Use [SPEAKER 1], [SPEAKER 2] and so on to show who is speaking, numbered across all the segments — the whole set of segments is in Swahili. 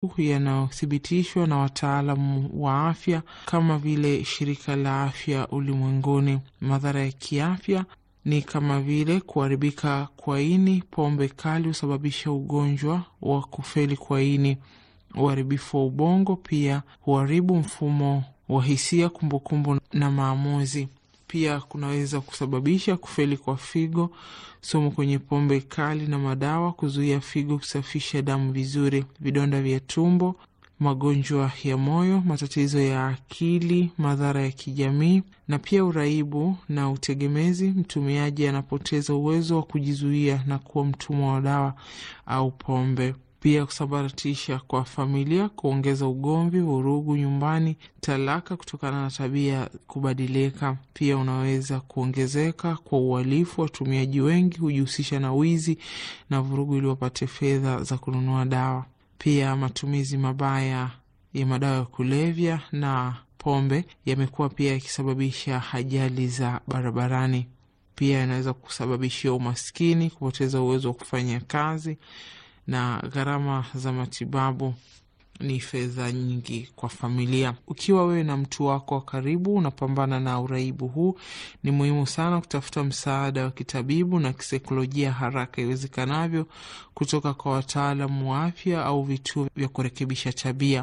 [SPEAKER 1] yanayothibitishwa na wataalamu wa afya kama vile Shirika la Afya Ulimwenguni. Madhara ya kiafya ni kama vile kuharibika kwa ini. Pombe kali husababisha ugonjwa wa kufeli kwa ini. Uharibifu wa ubongo pia huharibu mfumo wa hisia, kumbukumbu na maamuzi. Pia kunaweza kusababisha kufeli kwa figo. Sumu kwenye pombe kali na madawa kuzuia figo kusafisha damu vizuri. Vidonda vya tumbo, magonjwa ya moyo, matatizo ya akili, madhara ya kijamii na pia uraibu na utegemezi. Mtumiaji anapoteza uwezo wa kujizuia na kuwa mtumwa wa dawa au pombe. Pia kusambaratisha kwa familia, kuongeza ugomvi, vurugu nyumbani, talaka kutokana na tabia kubadilika. Pia unaweza kuongezeka kwa uhalifu. Watumiaji wengi hujihusisha na wizi na vurugu ili wapate fedha za kununua dawa. Pia matumizi mabaya ya madawa ya kulevya na pombe yamekuwa pia yakisababisha ajali za barabarani. Pia yanaweza kusababishia umaskini, kupoteza uwezo wa kufanya kazi, na gharama za matibabu ni fedha nyingi kwa familia. Ukiwa wewe na mtu wako wa karibu unapambana na uraibu huu, ni muhimu sana kutafuta msaada wa kitabibu na kisaikolojia haraka iwezekanavyo kutoka kwa wataalamu wa afya au vituo vya kurekebisha tabia.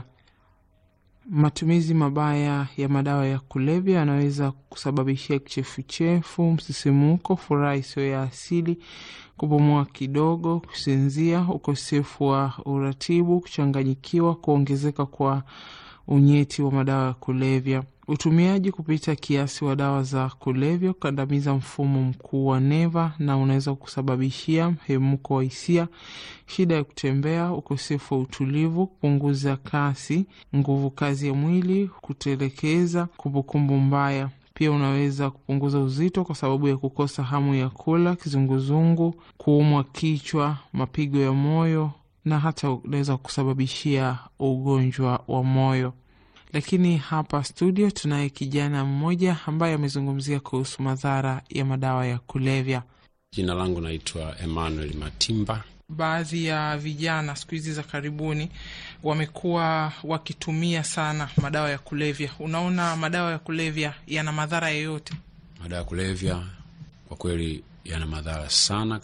[SPEAKER 1] Matumizi mabaya ya madawa ya kulevya yanaweza kusababishia kichefuchefu, msisimuko, furaha isiyo ya asili, kupumua kidogo, kusinzia, ukosefu wa uratibu, kuchanganyikiwa, kuongezeka kwa unyeti wa madawa ya kulevya. Utumiaji kupita kiasi wa dawa za kulevya kukandamiza mfumo mkuu wa neva na unaweza kusababishia mhemuko wa hisia, shida ya kutembea, ukosefu wa utulivu, kupunguza kasi, nguvu kazi ya mwili, kutelekeza, kumbukumbu mbaya. Pia unaweza kupunguza uzito kwa sababu ya kukosa hamu ya kula, kizunguzungu, kuumwa kichwa, mapigo ya moyo na hata unaweza kusababishia ugonjwa wa moyo. Lakini hapa studio tunaye kijana mmoja ambaye amezungumzia kuhusu madhara ya madawa ya kulevya.
[SPEAKER 2] Jina langu naitwa Emmanuel Matimba.
[SPEAKER 1] Baadhi ya vijana siku hizi za karibuni wamekuwa wakitumia sana madawa ya kulevya. Unaona madawa ya kulevya yana madhara yoyote?
[SPEAKER 2] Madawa ya kulevya kwa kweli yana madhara sana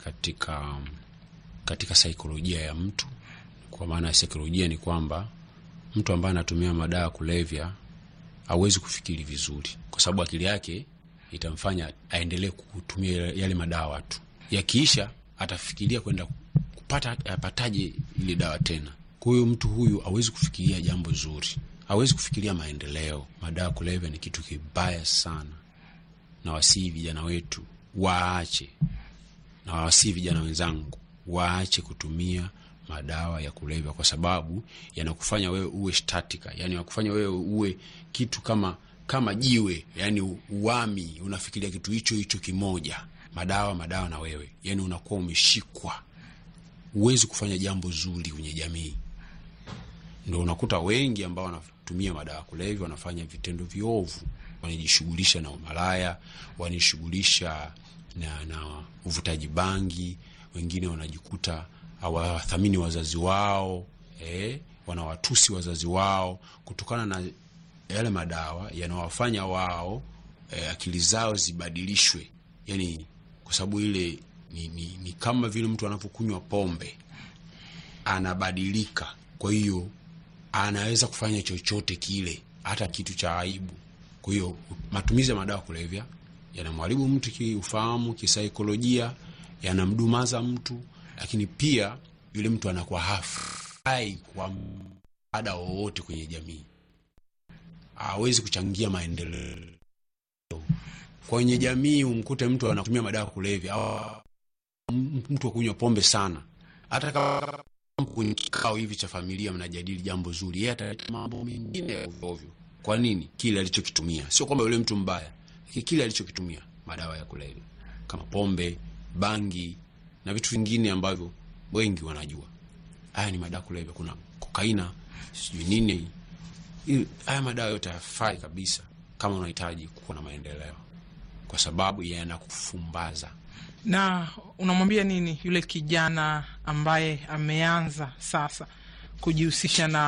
[SPEAKER 2] katika saikolojia ya mtu. Kwa maana ya saikolojia ni kwamba mtu ambaye anatumia madawa ya kulevya hawezi kufikiri vizuri, kwa sababu akili yake itamfanya aendelee kutumia yale madawa tu. Yakiisha atafikiria kwenda apataje ile dawa tena. Kwa hiyo mtu huyu hawezi kufikiria jambo zuri, hawezi kufikiria maendeleo. Madawa ya kulevya ni kitu kibaya sana, na wasii vijana wetu waache, na wasii vijana wenzangu waache kutumia madawa ya kulevya, kwa sababu yanakufanya wewe uwe statika, yani yanakufanya wewe uwe kitu kama jiwe, yani uami, unafikiria kitu hicho kimoja, madawa na wewe, yani unakuwa umeshikwa, uwezi kufanya jambo zuri kwenye jamii. Ndio unakuta wengi ambao wanatumia madawa ya kulevya wanafanya vitendo viovu, wanajishughulisha na umalaya, wanajishughulisha na uvutaji bangi, wengine wanajikuta hawathamini wazazi wao, wanawatusi wazazi wao kutokana na yale madawa yanawafanya wao akili zao zibadilishwe. Yani kwa sababu ile ni kama vile mtu anapokunywa pombe anabadilika, kwa hiyo anaweza kufanya chochote kile, hata kitu cha aibu. Kwa hiyo matumizi ya madawa kulevya yanamharibu mtu kiufahamu, kisaikolojia, yanamdumaza mtu, lakini pia yule mtu anakuwa hafai kwa msaada wowote kwenye jamii. Hawezi kuchangia maendeleo kwenye jamii. Umkute mtu anatumia madawa kulevya au mtu akunywa pombe sana, hata kama kwenye kikao hivi cha familia mnajadili jambo zuri, yeye ataleta mambo mengine ovyo. Kwa nini? Kile alichokitumia. Sio kwamba yule mtu mbaya, kile alichokitumia madawa ya kulevya kama pombe, bangi na vitu vingine ambavyo wengi wanajua. Haya ni madawa kulevya, kuna kokaina, sijui nini. Haya madawa yote hayafai kabisa kama unahitaji kuwa na maendeleo, kwa sababu yanakufumbaza.
[SPEAKER 1] Na unamwambia nini yule kijana ambaye ameanza sasa kujihusisha na